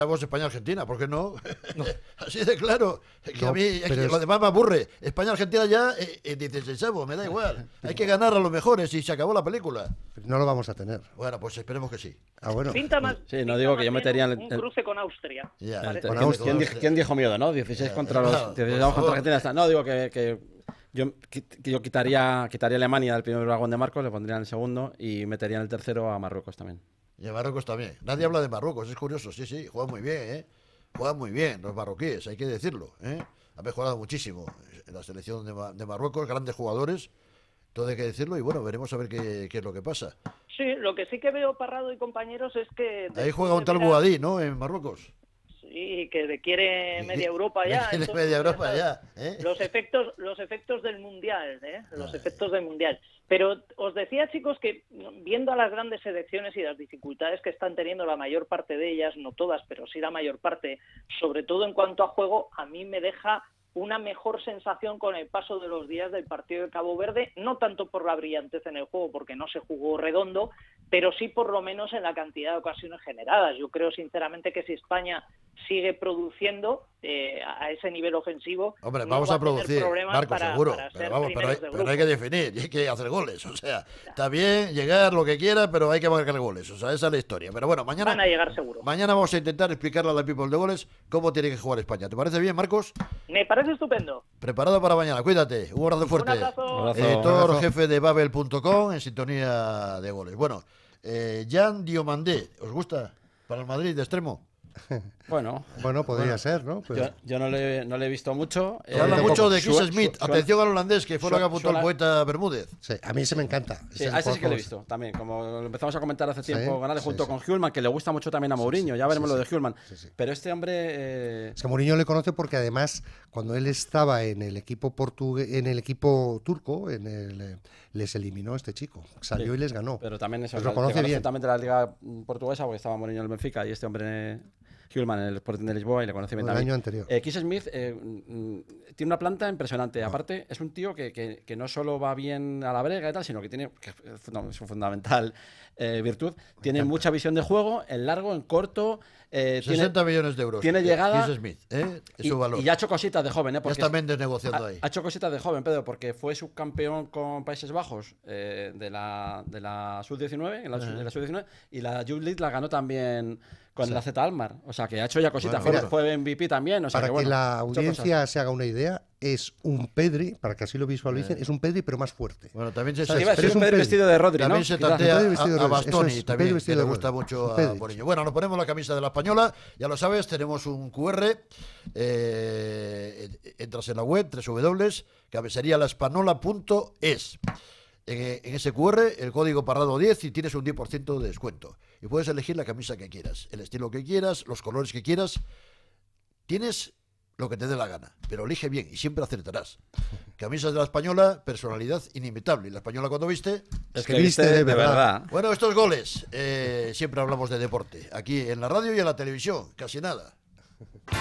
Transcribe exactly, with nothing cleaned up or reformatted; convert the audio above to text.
Vamos España-Argentina, ¿por qué no? no. Así de claro. Que no, a mí es que es... lo demás me aburre. España-Argentina ya en dieciséis, me da igual. Hay que ganar a los mejores y se acabó la película. No lo vamos a tener. Bueno, pues esperemos que sí. Ah, bueno. Pinta más, sí, no digo que yo metería en el, un cruce con Austria. Ya, el, con ¿quién, Austria. ¿quién, dijo, ¿Quién dijo miedo, no? dieciséis ya, contra los claro, dieciséis contra Argentina. No, digo que, que yo, que yo quitaría, quitaría Alemania del primer vagón de Marcos, le pondría en el segundo y metería en el tercero a Marruecos también. Y a Marruecos también. Nadie habla de Marruecos, es curioso. Sí, sí, juegan muy bien, ¿eh? Juegan muy bien los marroquíes, hay que decirlo, ¿eh? Ha mejorado muchísimo en la selección de, de Marruecos, grandes jugadores, todo hay que decirlo, y bueno, veremos a ver qué, qué es lo que pasa. Sí, lo que sí que veo, Parrado y compañeros, es que... Ahí juega un tal Boadí, ¿no? En Marruecos. Sí, que quiere media Europa ya. Quiere entonces, media Europa ya, ¿eh? Los efectos, los efectos del Mundial, ¿eh? Los efectos del Mundial. Pero os decía, chicos, que viendo a las grandes selecciones y las dificultades que están teniendo la mayor parte de ellas, no todas, pero sí la mayor parte, sobre todo en cuanto a juego, a mí me deja una mejor sensación con el paso de los días del partido de Cabo Verde, no tanto por la brillantez en el juego, porque no se jugó redondo, pero sí por lo menos en la cantidad de ocasiones generadas. Yo creo sinceramente que si España sigue produciendo eh, a ese nivel ofensivo, hombre, no vamos va a producir, para, Marco, para, seguro, para pero, vamos, pero, hay, de pero hay que definir, y hay que hacer goles, o sea, está bien llegar lo que quiera, pero hay que marcar goles, o sea, esa es la historia. Pero bueno, mañana van a llegar seguro. Mañana vamos a intentar explicarle a la people de goles cómo tiene que jugar España. ¿Te parece bien, Marcos? Me parece estupendo. Preparado para mañana, cuídate, un abrazo fuerte. Un abrazo. Editor jefe de Babel punto com en sintonía de goles. Bueno, eh, Jan Diomandé, ¿os gusta? Para el Madrid de extremo. Bueno, bueno, podría bueno, ser, ¿no? Pero... Yo, yo no, le, no le he visto mucho. Se eh, habla mucho de Chris Smith. Suena, Atención al holandés, que fue lo que apuntó el poeta Bermúdez. Sí, a mí se me encanta. Sí, a ese sí que lo he visto también. Como lo empezamos a comentar hace tiempo, sí, ganar sí, junto sí. con Hjulman, que le gusta mucho también a Mourinho. Sí, sí, ya veremos sí, lo de sí. Hjulman. Sí, sí. Pero este hombre. Eh... Es que Mourinho le conoce porque además, cuando él estaba en el equipo portugués, en el equipo turco, en el, les eliminó este chico. Salió sí, y les ganó. Pero también eso. Pues lo conoce bien. También de la Liga Portuguesa, porque estaba Mourinho en el Benfica y este hombre. Hjulman en el Sporting de Lisboa y le conoce bien el también. año anterior. Eh, Chris Smith eh, mm, tiene una planta impresionante. No. Aparte, es un tío que, que, que no solo va bien a la brega y tal, sino que tiene, que es su fundamental eh, virtud, Me tiene encanta. mucha visión de juego, en largo, en corto. Eh, sesenta tiene, millones de euros. Tiene llegada. Chris Smith, ¿eh? Es y, su valor. Y ya ha hecho cositas de joven, ¿eh? Porque ya está Mendes negociando ha, ahí. Ha hecho cositas de joven, Pedro, porque fue subcampeón con Países Bajos eh, de la, de la sub diecinueve, en la, uh-huh. de la sub diecinueve, y la Youth League la ganó también con sí. la Z Almar. O sea, que ha hecho ya cositas. Bueno, fue, fue M V P también. O sea, para que, que bueno, la audiencia se haga una idea, es un Pedri, para que así lo visualicen, eh. es un Pedri pero más fuerte. Bueno, también se, o sea, se, se, es un Pedri vestido de Rodri, también ¿no? se tantea a, a Bastoni, es, también, que le gusta mucho a Mourinho. Bueno, nos ponemos la camisa de la Española, ya lo sabes, tenemos un cu erre, eh, entras en la web, doble u doble u doble u punto sería la espanola punto es. En, en ese cu erre, el código Parrado diez y tienes un diez por ciento de descuento. Y puedes elegir la camisa que quieras, el estilo que quieras, los colores que quieras. Tienes lo que te dé la gana, pero elige bien y siempre acertarás. Camisas de la Española, personalidad inimitable. Y la Española cuando viste... Es que viste de, de verdad. verdad. Bueno, estos goles, eh, siempre hablamos de deporte. Aquí en la radio y en la televisión, casi nada.